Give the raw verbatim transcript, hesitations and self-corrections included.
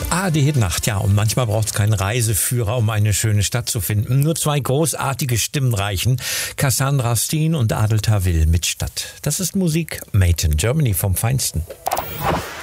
A R D Hit-Nacht, ja, und manchmal braucht es keinen Reiseführer, um eine schöne Stadt zu finden. Nur zwei großartige Stimmen reichen. Cassandra Steen und Adel Tawil mit Stadt. Das ist Musik made in Germany vom Feinsten.